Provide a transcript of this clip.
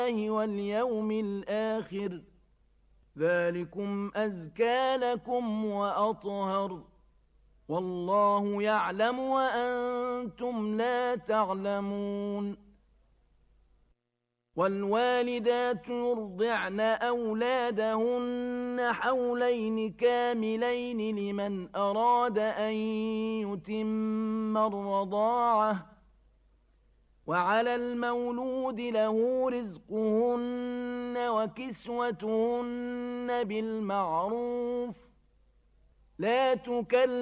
واليوم الآخر ذلكم أزكى لكم وأطهر والله يعلم وأنتم لا تعلمون والوالدات يرضعن أولادهن حولين كاملين لمن أراد أن يتم الرضاعة وعلى المولود له رزقهن وكسوتهن بالمعروف لا تكلف